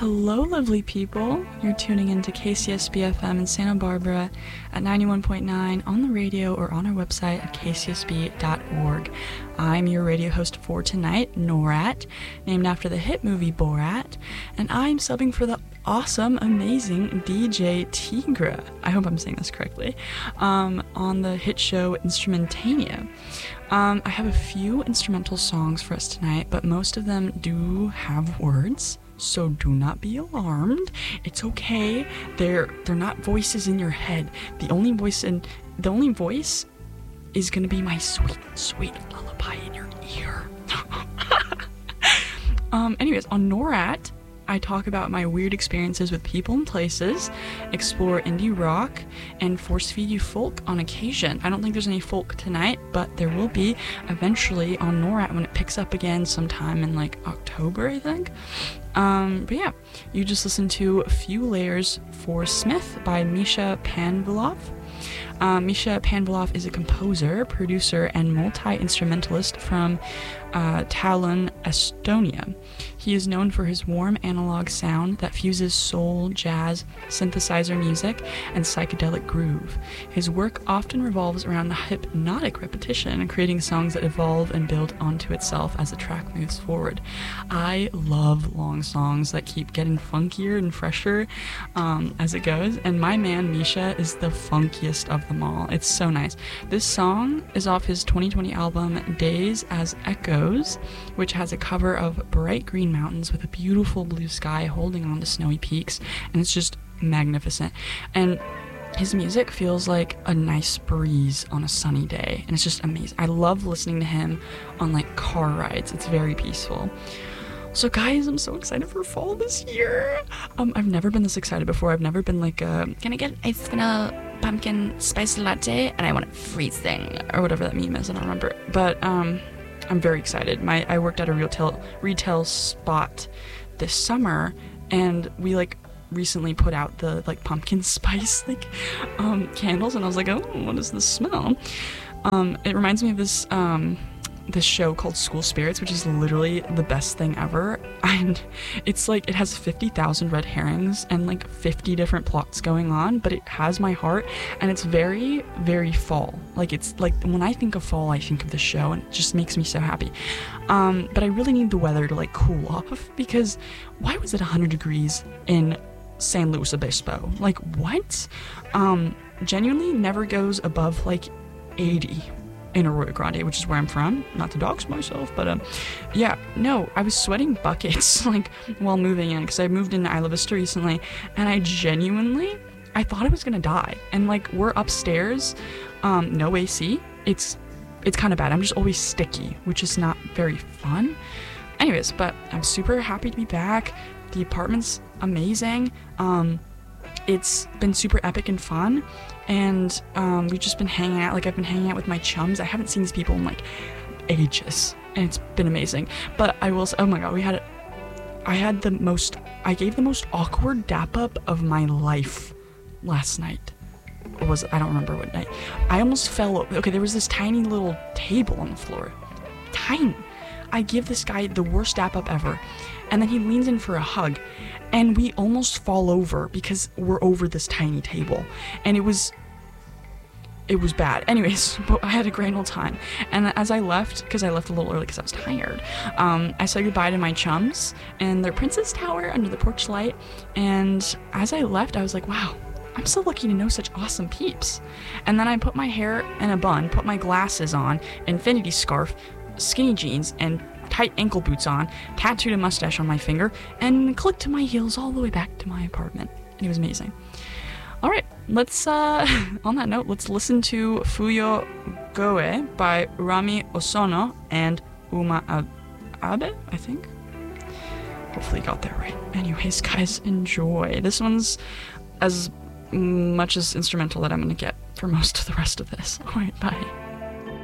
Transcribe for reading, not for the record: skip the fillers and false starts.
Hello, lovely people. You're tuning into KCSB FM in Santa Barbara at 91.9 on the radio or on our website at kcsb.org. I'm your radio host for tonight, Norat, named after the hit movie Borat, and I'm subbing for the awesome, amazing DJ Tigra. I hope I'm saying this correctly. On the hit show Instrumentania. I have a few instrumental songs for us tonight, but most of them do have words. So do not be alarmed. It's okay. They're not voices in your head. The only voice is gonna be my sweet, sweet lullaby in your ear. Anyways, on NORAT, I talk about my weird experiences with people and places, explore indie rock, and force feed you folk on occasion. I don't think there's any folk tonight, but there will be eventually on NORAT when it picks up again sometime in like October, I think. But yeah, you just listened to A Few Layers for Smith by Misha Panvilov. Misha Panvilov is a composer, producer, and multi-instrumentalist from Tallinn, Estonia. He is known for his warm analog sound that fuses soul, jazz, synthesizer music, and psychedelic groove. His work often revolves around the hypnotic repetition, creating songs that evolve and build onto itself as the track moves forward. I love long songs that keep getting funkier and fresher as it goes, and my man Misha is the funkiest of them all. It's so nice. This song is off his 2020 album Days as Echoes, which has a cover of bright green mountains with a beautiful blue sky holding on to snowy peaks, and it's just magnificent. And his music feels like a nice breeze on a sunny day, and it's just amazing. I love listening to him on like car rides. It's very peaceful. So guys, I'm so excited for fall this year. I've never been this excited before. I've never been like, can I get ice vanilla pumpkin spice latte? And I want it freezing, or whatever that meme is, I don't remember. But I'm very excited. I worked at a retail spot this summer, and we like recently put out the like pumpkin spice like candles, and I was like, oh, what does this smell? It reminds me of this show called School Spirits, which is literally the best thing ever, and it's like it has 50,000 red herrings and like 50 different plots going on, but it has my heart, and it's very, very fall. Like, it's like when I think of fall, I think of the show, and it just makes me so happy. But I really need the weather to like cool off, because why was it 100 degrees in San Luis Obispo? Like, what? Genuinely never goes above like 80 in Arroyo Grande, which is where I'm from. Not to dox myself, but yeah, no, I was sweating buckets like while moving in, because I moved into Isla Vista recently, and I thought I was gonna die. And like, we're upstairs, no AC. It's kind of bad. I'm just always sticky, which is not very fun. Anyways, but I'm super happy to be back. The apartment's amazing. It's been super epic and fun, and we've just been hanging out. Like, I've been hanging out with my chums. I haven't seen these people in like ages, and it's been amazing. But I will say, oh my god, I gave the most awkward dap up of my life last night. Or was it? I don't remember what night. I almost fell over. Okay, there was this tiny little table on the floor. Tiny. I give this guy the worst dap up ever, and then he leans in for a hug, and we almost fall over because we're over this tiny table, and it was bad. Anyways, but I had a grand old time, and as I left, because I left a little early because I was tired, I said goodbye to my chums and their Princess Tower under the porch light, and as I left, I was like, wow, I'm so lucky to know such awesome peeps. And then I put my hair in a bun, put my glasses on, infinity scarf, skinny jeans, and tight ankle boots on, tattooed a mustache on my finger, and clicked to my heels all the way back to my apartment. And it was amazing. Alright, let's, on that note, let's listen to Fuyo Goe by Urami Osono and Uma Abe, I think? Hopefully I got that right. Anyways, guys, enjoy. This one's as much as instrumental that I'm gonna get for most of the rest of this. Alright, bye.